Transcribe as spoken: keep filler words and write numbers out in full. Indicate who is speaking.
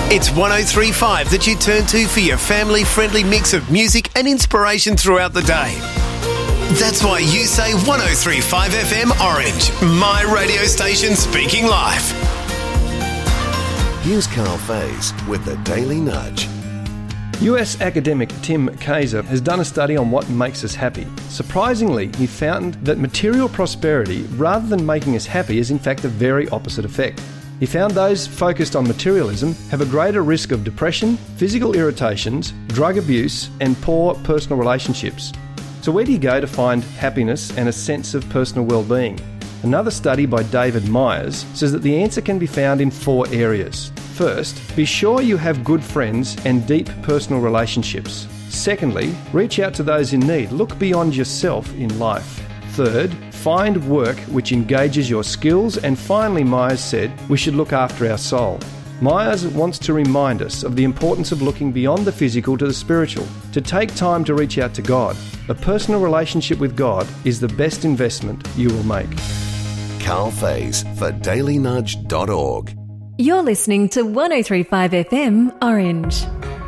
Speaker 1: It's one oh three point five that you turn to for your family-friendly mix of music and inspiration throughout the day. That's why you say one oh three point five F M Orange, my radio station speaking life.
Speaker 2: Here's Carl Faze with the Daily Nudge.
Speaker 3: U S academic Tim Kaiser has done a study on what makes us happy. Surprisingly, he found that material prosperity, rather than making us happy, is in fact the very opposite effect. He found those focused on materialism have a greater risk of depression, physical irritations, drug abuse, and poor personal relationships. So where do you go to find happiness and a sense of personal well-being? Another study by David Myers says that the answer can be found in four areas. First, be sure you have good friends and deep personal relationships. Secondly, reach out to those in need. Look beyond yourself in life. Third, find work which engages your skills. And finally, Myers said, we should look after our soul. Myers wants to remind us of the importance of looking beyond the physical to the spiritual, to take time to reach out to God. A personal relationship with God is the best investment you will make.
Speaker 2: Carl Faze for daily nudge dot org.
Speaker 4: You're listening to one oh three point five F M Orange.